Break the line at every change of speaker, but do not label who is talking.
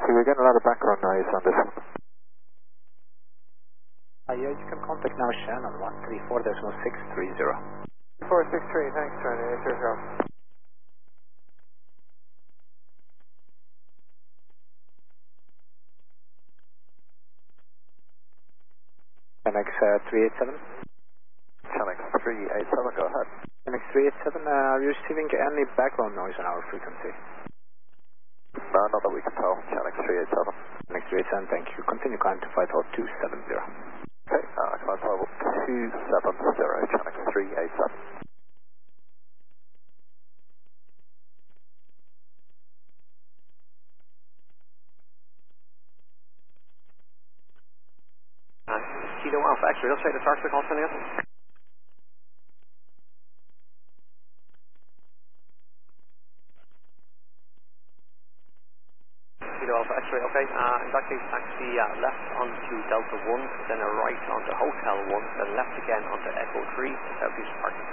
we're getting a lot of background noise on this one.
Yeah, you can contact now Shannon 134.630.
463, thanks, Charlie. 800.
MX 387.
Channel 387, go ahead.
MX 387, are you receiving any background noise on our frequency?
No, not that we can tell. Channel 387.
MX 387, thank you. Continue climb to 54270.
Okay, climb level 270, Channel 387.
Kilo Alpha X-ray, let's say the start of the call sending us. Kilo Alpha X-ray, okay. In that case, taxi left onto Delta 1, then a right onto Hotel 1, then left again onto Echo 3, Southeast Parking.